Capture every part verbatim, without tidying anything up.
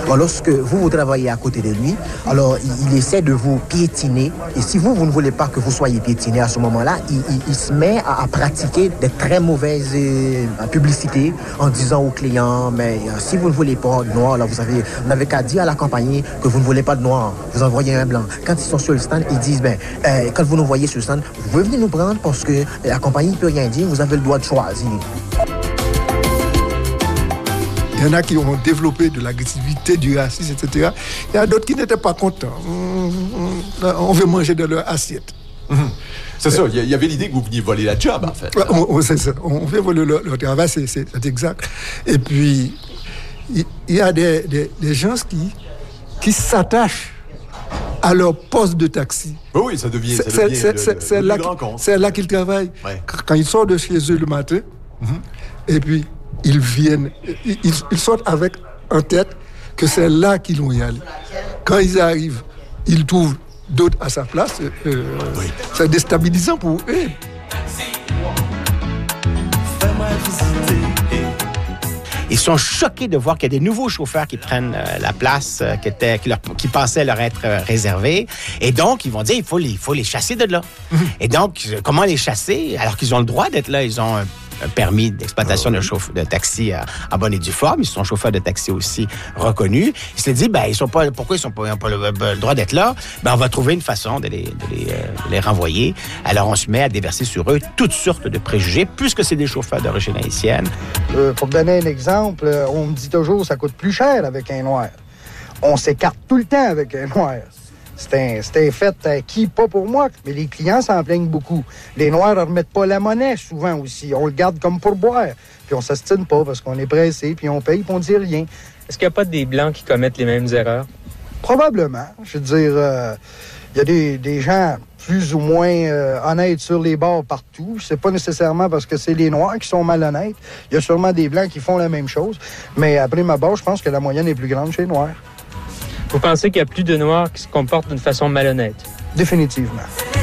Bon, lorsque vous, vous travaillez à côté de lui, alors il, il essaie de vous piétiner. Et si vous, vous ne voulez pas que vous soyez piétiné à ce moment-là, il, il, il se met à, à pratiquer de très mauvaises euh, publicités en disant aux clients, mais euh, si vous ne voulez pas de noir, alors vous avez, vous n'avez qu'à dire à la compagnie que vous ne voulez pas de noir. Vous envoyez un blanc. Quand ils sont sur le stand, ils disent, ben, euh, quand vous nous voyez sur le stand, vous pouvez venir nous prendre parce que la compagnie ne peut rien dire, vous avez le droit de choisir. Il y en a qui ont développé de l'agressivité, du racisme, et cetera. Il y a d'autres qui n'étaient pas contents. On veut manger de leur assiette. Mmh. C'est ça, il y avait l'idée que vous veniez voler la job, en fait. On, on, c'est ça, on veut voler leur, leur travail, c'est, c'est, c'est exact. Et puis, il, il y a des, des, des gens qui, qui s'attachent à leur poste de taxi. Oui, oui, ça devient, c'est, ça devient c'est, le, c'est, le, c'est, le là grand compte. C'est là qu'ils travaillent. Ouais. Quand ils sortent de chez eux le matin, mmh. et puis ils viennent, ils, ils sortent avec en tête que c'est là qu'ils vont y aller. Quand ils arrivent, ils trouvent d'autres à sa place. Euh, oui. C'est déstabilisant pour eux. Ils sont choqués de voir qu'il y a des nouveaux chauffeurs qui prennent euh, la place euh, qui, était, qui, leur, qui pensaient leur être euh, réservée. Et donc, ils vont dire, il faut les, il faut les chasser de là. Mm-hmm. Et donc, comment les chasser alors qu'ils ont le droit d'être là? Ils ont un, un permis d'exploitation de, chauffe, de taxi à, à bonne et due forme. Ils sont chauffeurs de taxi aussi reconnus. Ils se disent, ben, ils sont pas, pourquoi ils n'ont pas, pas le, le droit d'être là? Ben, on va trouver une façon de les, de, les, euh, de les renvoyer. Alors, on se met à déverser sur eux toutes sortes de préjugés, puisque c'est des chauffeurs d'origine haïtienne. Euh, pour donner un exemple, on me dit toujours ça coûte plus cher avec un noir. On s'écarte tout le temps avec un noir. C'est un, c'est un fait acquis, pas pour moi, mais les clients s'en plaignent beaucoup. Les Noirs ne remettent pas la monnaie souvent aussi. On le garde comme pour boire. Puis on s'astine pas parce qu'on est pressé, puis on paye, puis on dit rien. Est-ce qu'il n'y a pas des Blancs qui commettent les mêmes erreurs? Probablement. Je veux dire, il euh, y a des, des gens plus ou moins euh, honnêtes sur les bords partout. C'est pas nécessairement parce que c'est les Noirs qui sont malhonnêtes. Il y a sûrement des Blancs qui font la même chose. Mais après ma barre, je pense que la moyenne est plus grande chez les Noirs. Vous pensez qu'il y a plus de Noirs qui se comportent d'une façon malhonnête? Définitivement.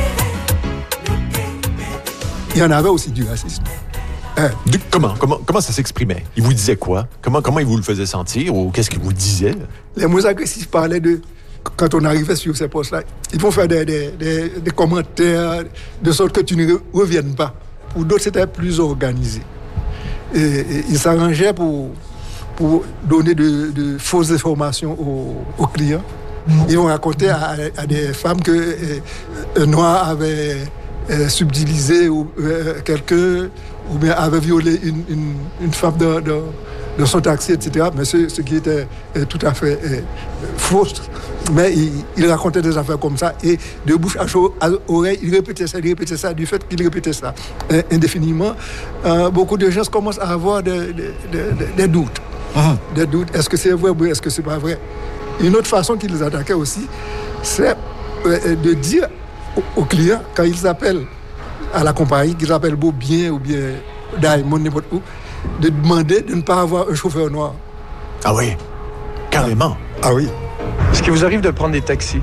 Il y en avait aussi du racisme. Hein? Du, comment, comment, comment ça s'exprimait? Il vous disait quoi? Comment, comment il vous le faisait sentir? Ou qu'est-ce qu'il vous disait? Les mots agressifs parlaient de... Quand on arrivait sur ces postes-là, ils vont faire des, des, des, des commentaires de sorte que tu ne reviennes pas. Pour d'autres, c'était plus organisé. Et, et ils s'arrangeaient pour... pour donner de, de fausses informations aux, aux clients. Ils vont raconter à, à des femmes que euh, un noir avait euh, subtilisé ou, euh, quelqu'un ou bien avait violé une, une, une femme dans, dans, dans son taxi, et cetera. Mais ce, ce qui était euh, tout à fait euh, faux. Mais il, il racontait des affaires comme ça et de bouche à, chaud, à oreille, il répétait ça, il répétait ça, du fait qu'il répétait ça euh, indéfiniment. Euh, beaucoup de gens commencent à avoir des, des, des, des doutes. Mmh. Des doutes. Est-ce que c'est vrai ou est-ce que c'est pas vrai? Une autre façon qu'ils attaquaient aussi, c'est euh, de dire aux, aux clients, quand ils appellent à la compagnie, qu'ils appellent Beau Bien ou bien Diamond, n'importe où, de demander de ne pas avoir un chauffeur noir. Ah oui? Carrément? Ah oui. Est-ce qu'il vous arrive de prendre des taxis?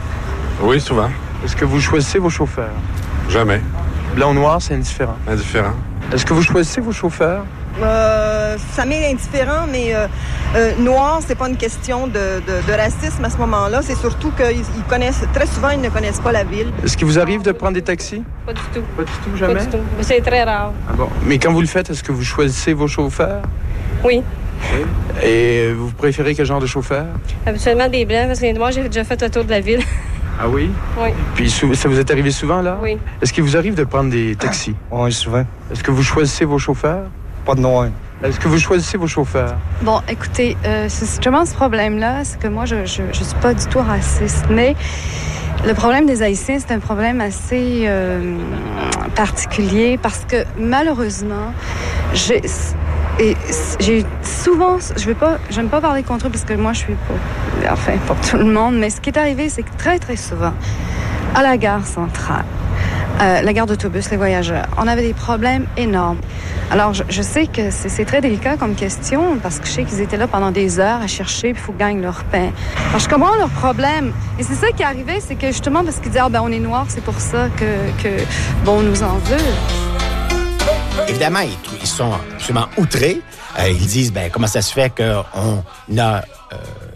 Oui, souvent. Est-ce que vous choisissez vos chauffeurs? Jamais. Blanc ou noir, c'est indifférent. Indifférent. Est-ce que vous choisissez vos chauffeurs? Euh, ça m'est indifférent, mais euh, euh, noir, c'est pas une question de, de, de racisme à ce moment-là. C'est surtout qu'ils ils connaissent, très souvent, ils ne connaissent pas la ville. Est-ce qu'il vous arrive de prendre des taxis? Pas du tout. Pas du tout, jamais? Pas du tout. C'est très rare. Ah bon. Mais quand vous le faites, est-ce que vous choisissez vos chauffeurs? Oui. Oui. Et vous préférez quel genre de chauffeur? Habituellement des blancs, parce que les noirs, j'ai déjà fait le tour de la ville. Ah oui? Oui. Puis ça vous est arrivé souvent, là? Oui. Est-ce qu'il vous arrive de prendre des taxis? Oui, souvent. Est-ce que vous choisissez vos chauffeurs? Pas de noir. Est-ce que vous choisissez vos chauffeurs? Bon, écoutez, euh, c'est justement ce problème-là, c'est que moi, je, je, je suis pas du tout raciste, mais le problème des Haïtiens, c'est un problème assez euh, particulier parce que malheureusement, j'ai, et j'ai souvent, je vais pas, j'aime pas parler contre eux parce que moi, je suis pas, enfin, pour tout le monde, mais ce qui est arrivé, c'est que très, très souvent, à la gare centrale, Euh, la gare d'autobus, les voyageurs. On avait des problèmes énormes. Alors, je, je sais que c'est, c'est très délicat comme question parce que je sais qu'ils étaient là pendant des heures à chercher puis il faut qu'ils gagnent leur pain. Alors, je comprends leurs problèmes. Et c'est ça qui est arrivé, c'est que justement parce qu'ils disaient « Ah, ben on est noirs, c'est pour ça que, que bon, on nous en veut. » Évidemment, ils, ils sont absolument outrés. Euh, ils disent, ben comment ça se fait qu'on a